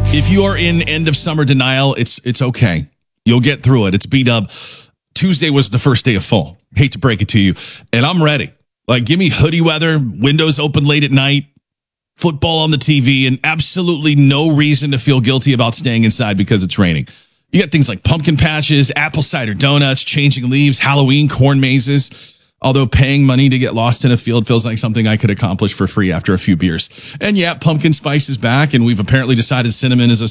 If you are in end of summer denial, it's okay. You'll get through it. It's B-Dub. Tuesday was the first day of fall. Hate to break it to you. And I'm ready. Like, give me hoodie weather, windows open late at night, football on the TV, and absolutely no reason to feel guilty about staying inside because it's raining. You got things like pumpkin patches, apple cider donuts, changing leaves, Halloween corn mazes. Although paying money to get lost in a field feels like something I could accomplish for free after a few beers. And yeah, pumpkin spice is back, and we've apparently decided cinnamon is a